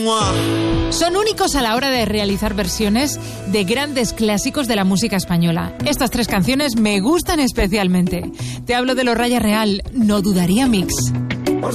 Son únicos a la hora de realizar versiones de grandes clásicos de la música española. Estas 3 canciones me gustan especialmente. Te hablo de los Raya Real, No Dudaría Mix.